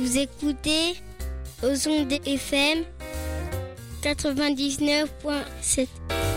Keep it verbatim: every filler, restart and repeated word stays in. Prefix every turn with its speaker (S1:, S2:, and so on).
S1: Vous écoutez aux ondes F M quatre-vingt-dix-neuf point sept.